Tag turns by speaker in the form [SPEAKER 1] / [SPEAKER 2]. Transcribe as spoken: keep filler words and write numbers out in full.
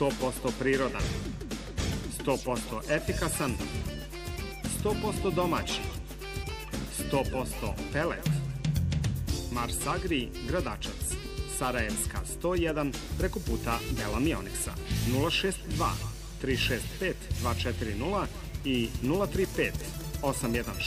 [SPEAKER 1] sto posto prirodan, sto posto efikasan, sto posto domaći, sto posto pelet. Mars Agri, Gradačac, Sarajevska sto jedan, preko puta Bela Mioniksa, nula šest dva tri šest pet dva četiri nula i nula tri pet osam jedan